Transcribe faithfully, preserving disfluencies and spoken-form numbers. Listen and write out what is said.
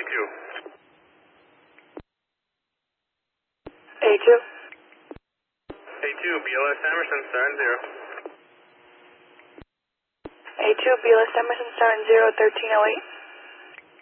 two. A two. A two, B L S Emerson, star and zero. A two, B L S Emerson, star and zero, thirteen oh eight.